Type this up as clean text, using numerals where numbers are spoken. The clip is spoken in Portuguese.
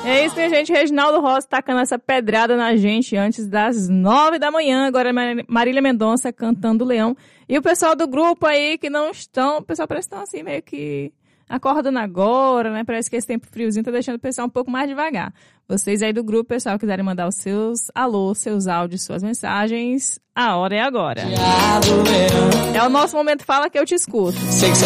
É isso, minha gente. Reginaldo Rossi tacando essa pedrada na gente antes das 9 da manhã. Agora Marília Mendonça cantando Leão. E o pessoal do grupo aí que não estão... O pessoal parece que estão assim meio que acordando agora, né? Parece que esse tempo friozinho tá deixando o pessoal um pouco mais devagar. Vocês aí do grupo, pessoal, quiserem mandar os seus alôs, seus áudios, suas mensagens, a hora é agora. É o nosso momento Fala que eu te escuto.